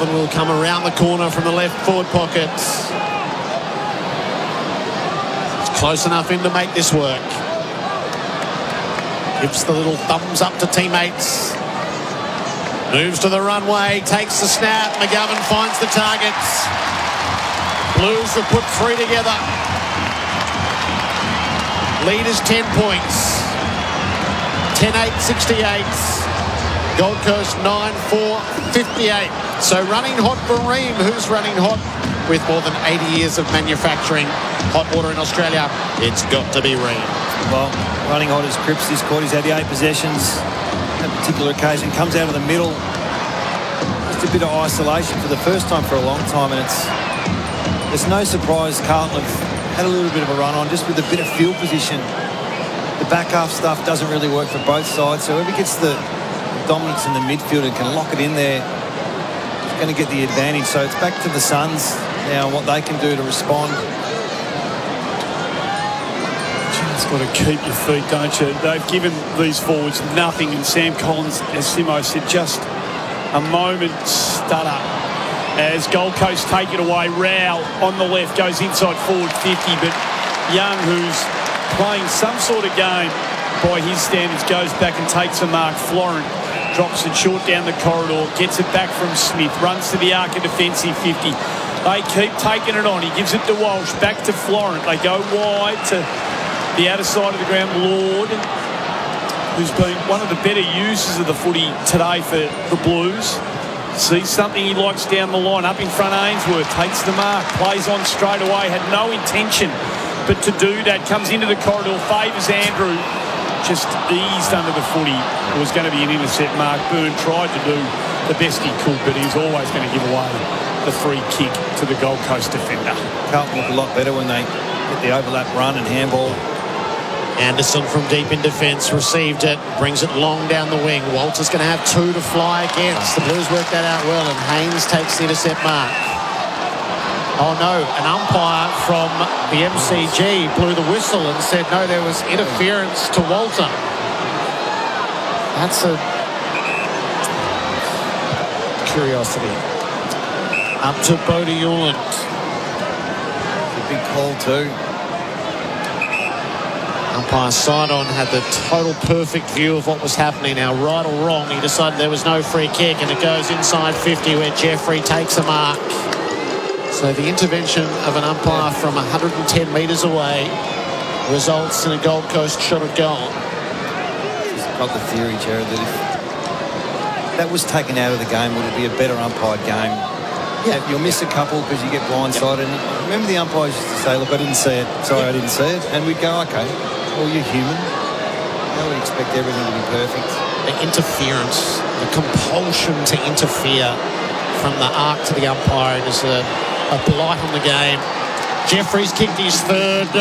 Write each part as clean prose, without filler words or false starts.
McGovern will come around the corner from the left forward pocket. It's close enough in to make this work. Gives the little thumbs up to teammates. Moves to the runway, takes the snap. McGovern finds the targets. Blues have put 3 together. Lead is 10 points. 10-8-68. Gold Coast 9-4-58. So running hot for Ream. Who's running hot? With more than 80 years of manufacturing hot water in Australia, it's got to be Ream. Well, running hot as Cripps this quarter. He's had the 8 possessions. That particular occasion comes out of the middle. Just a bit of isolation for the first time for a long time, and it's no surprise Carlton have had a little bit of a run on just with a bit of field position. The back half stuff doesn't really work for both sides, so whoever gets the dominance in the midfield and can lock it in there is going to get the advantage. So it's back to the Suns now, what they can do to respond. Just got to keep your feet, don't you? They've given these forwards nothing, and Sam Collins, as Simo said, just a moment stutter as Gold Coast take it away. Rao on the left goes inside forward 50, but Young, who's playing some sort of game by his standards, goes back and takes a mark. Florent drops it short down the corridor, gets it back from Smith, runs to the arc of defensive 50. They keep taking it on. He gives it to Walsh, back to Florent. They go wide to the outer side of the ground. Lord, who's been one of the better users of the footy today for the Blues, sees something he likes down the line. Up in front, Ainsworth takes the mark, plays on straight away, had no intention but to do that. Comes into the corridor, favours Andrew, just eased under the footy. It was going to be an intercept mark. Byrne tried to do the best he could, but he was always going to give away the free kick to the Gold Coast defender. Carlton look a lot better when they get the overlap run and handball. Anderson from deep in defence received it, brings it long down the wing. Walter's going to have 2 to fly against. The Blues work that out well, and Haynes takes the intercept mark. Oh no, an umpire from the MCG blew the whistle and said no, there was interference to Walter. That's a curiosity. Up to Bodie Uland. A big call too. Umpire Sidon had the total perfect view of what was happening. Now, right or wrong, he decided there was no free kick, and it goes inside 50 where Jeffrey takes a mark. So the intervention of an umpire from 110 metres away results in a Gold Coast shot at goal. Just got the theory, Jared, that if that was taken out of the game, would it be a better umpired game? Yeah, you'll miss a couple because you get blindsided. And remember the umpires used to say, look, I didn't see it. Sorry, I didn't see it. And we'd go, okay, well, you're human. Now we expect everything to be perfect. The interference, the compulsion to interfere from the arc to the umpire is a blight on the game. Jeffrey's kicked his 3rd.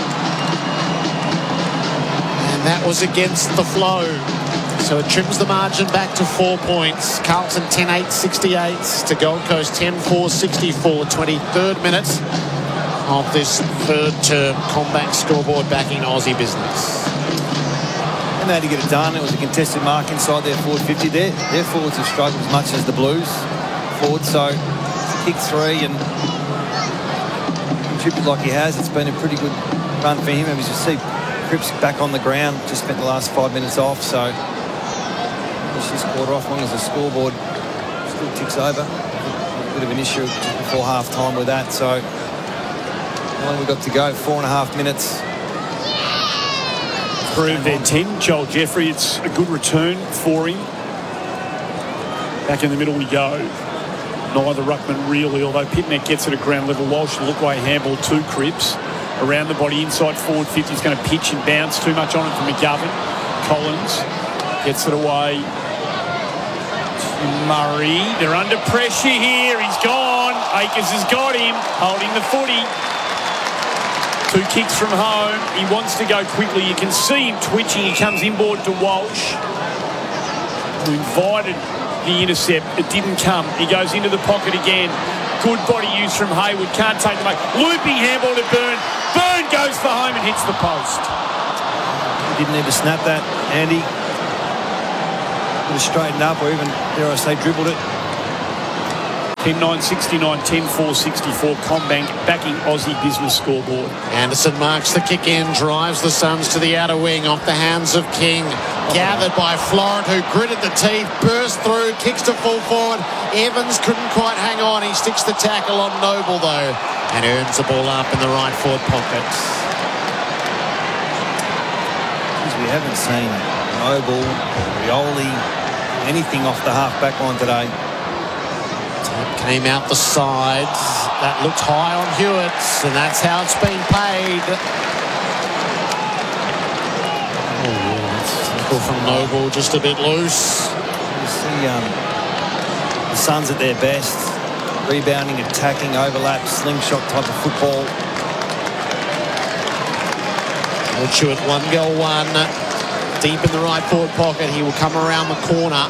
And that was against the flow. So it trims the margin back to 4 points. Carlton 10-8-68 to Gold Coast 10-4-64. 23rd minute of this 3rd term. Combank scoreboard backing Aussie business. And they had to get it done. It was a contested mark inside their forward 50. Their forwards have struggled as much as the Blues forwards. So kick 3 and contribute like he has. It's been a pretty good run for him. And as you see, Cripps back on the ground. Just spent the last 5 minutes off. So this quarter off, long as the scoreboard still ticks over. A bit of an issue before half time with that. So how long we've got to go? 4.5 minutes. Through their 10, Joel Jeffrey. It's a good return for him. Back in the middle we go. Neither ruckman really, although Pitneck gets it at ground level. Walsh look away handball to Cripps. Around the body, inside forward 50. He's going to pitch and bounce too much on it for McGovern. Collins gets it away. Murray, they're under pressure here. He's gone. Akers has got him, holding the footy. 2 kicks from home. He wants to go quickly. You can see him twitching. He comes inboard to Walsh, who invited the intercept. It didn't come. He goes into the pocket again. Good body use from Hayward. Can't take the mark. Looping handball to Byrne. Byrne goes for home and hits the post. He didn't need to snap that, Andy. Would have straightened up or even, dare I say, dribbled it. 10-9-69, 10-4-64. Combank backing Aussie Business scoreboard. Anderson marks the kick in, drives the Suns to the outer wing off the hands of King. Gathered by Florent, who gritted the teeth, burst through, kicks to full forward. Evans couldn't quite hang on. He sticks the tackle on Noble, though, and earns the ball up in the right forward pocket. We haven't seen Noble, Rioli, anything off the half-back line today. Came out the side. That looked high on Hewitt, and that's how it's been paid. Tackle from Noble, just a bit loose. You see the Suns at their best. Rebounding, attacking, overlap, slingshot type of football. Hewitt, 1-1. Deep in the right forward pocket. He will come around the corner.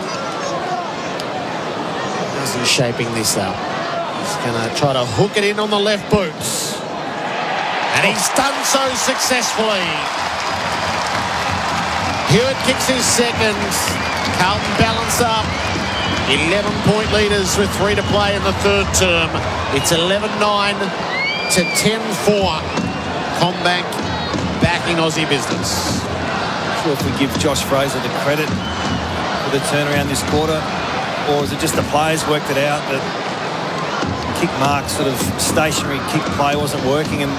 He's shaping this up. He's going to try to hook it in on the left boots. And he's done so successfully. Hewitt kicks his second. Carlton balance up. 11-point leaders with 3 to play in the third term. It's 11-9 to 10-4. Combank backing Aussie Business. Not sure if we give Josh Fraser the credit for the turnaround this quarter, or is it just the players worked it out that kick mark, sort of stationary kick play wasn't working, and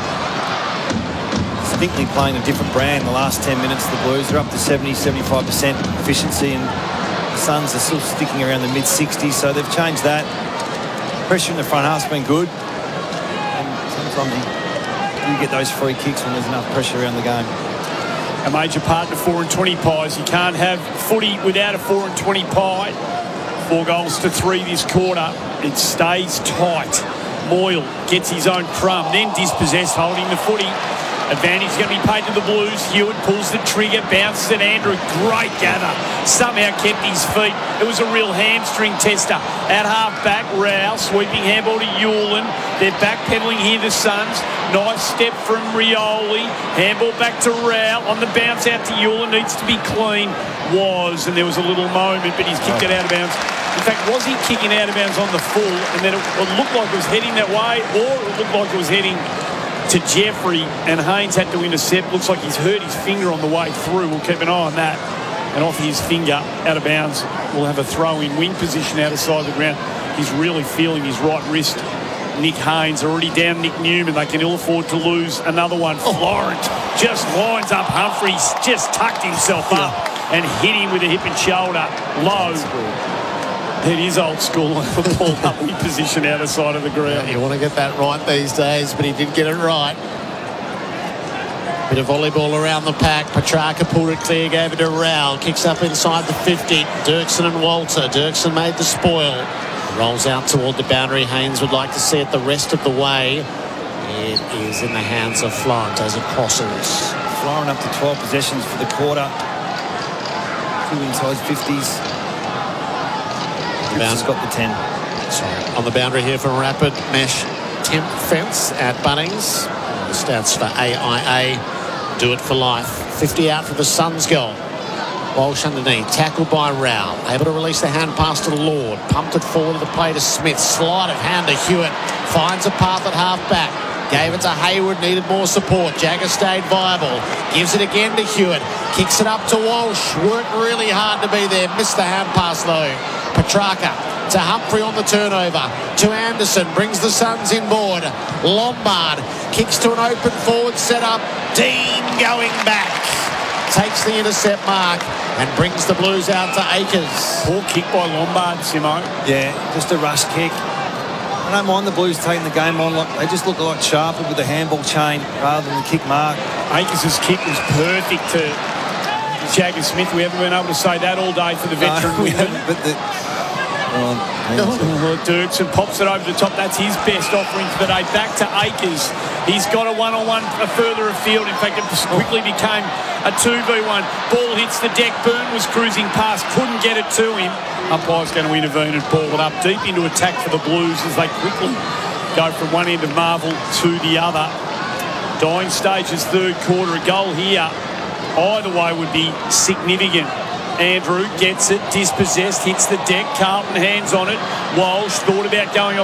distinctly playing a different brand in the last 10 minutes. The Blues are up to 70-75% efficiency, and the Suns are still sticking around the mid-60s, so they've changed that. Pressure in the front half's been good, and sometimes you get those free kicks when there's enough pressure around the game. A major part of 4 and 20 pies. You can't have footy without a 4 and 20 pie. 4 goals to 3 this quarter. It stays tight. Moyle gets his own crumb, then dispossessed, holding the footy. Advantage going to be paid to the Blues. Hewitt pulls the trigger, bounces at Andrew. Great gather. Somehow kept his feet. It was a real hamstring tester. At half-back, Rao sweeping handball to Hewlin. They're backpedaling here, the Suns. Nice step from Rioli. Handball back to Rao. On the bounce out to Hewlin. Needs to be clean. And there was a little moment, but he's kicked it out of bounds. In fact, was he kicking out of bounds on the full, and then it looked like it was heading that way, or it looked like it was heading to Jeffrey, and Haynes had to intercept. Looks like he's hurt his finger on the way through. We'll keep an eye on that. And off his finger, out of bounds, we'll have a throw in wing position out of side of the ground. He's really feeling his right wrist. Nick Haynes already down Nick Newman. They can ill afford to lose another one. Florent just lines up Humphries, just tucked himself up and hit him with a hip and shoulder low. It is old school on the ball up in position out of side of the ground. Yeah, you want to get that right these days, but he did get it right. Bit of volleyball around the pack. Petrarca pulled it clear, gave it to Rowell. Kicks up inside the 50. Dirksen and Walter. Dirksen made the spoil. Rolls out toward the boundary. Haynes would like to see it the rest of the way. It is in the hands of Florent as it crosses. Florent up to 12 possessions for the quarter. 2 inside 50s. He's got the 10. Sorry. On the boundary here from Rapid Mesh Temp Fence at Bunnings. The stats for AIA. Do it for life. 50 out for the Suns goal. Walsh underneath. Tackled by Rowell. Able to release the hand pass to Lord. Pumped it forward to the play to Smith. Sleight of hand to Hewitt. Finds a path at half back. Gave it to Hayward. Needed more support. Jagger stayed viable. Gives it again to Hewitt. Kicks it up to Walsh. Worked really hard to be there. Missed the hand pass though. Petrarca to Humphrey on the turnover. To Anderson. Brings the Suns inboard. Lombard kicks to an open forward setup. Dean going back. Takes the intercept mark and brings the Blues out to Akers. Poor kick by Lombard, Simo. Yeah, just a rush kick. I don't mind the Blues taking the game on. They just look a lot sharper with the handball chain rather than the kick mark. Akers' kick was perfect to Jagger Smith. We haven't been able to say that all day for the veteran women. But Dirksen pops it over the top. That's his best offering for the day. Back to Akers. He's got a one-on-one further afield. In fact, it quickly became a 2v1. Ball hits the deck. Byrne was cruising past. Couldn't get it to him. Umpire's going to intervene and ball it up deep into attack for the Blues as they quickly go from one end of Marvel to the other. Dying stages, third quarter. A goal here either way would be significant. Andrew gets it, dispossessed, hits the deck. Carlton hands on it. Walsh thought about going off